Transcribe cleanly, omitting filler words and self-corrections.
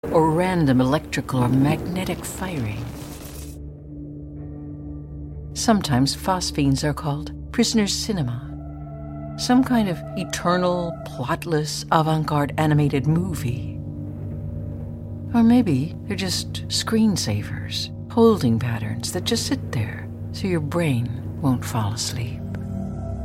or random electrical or magnetic firing. Sometimes phosphenes are called prisoner's cinema, some kind of eternal, plotless, avant-garde animated movie. Or maybe they're just screensavers, holding patterns that just sit there so your brain won't fall asleep.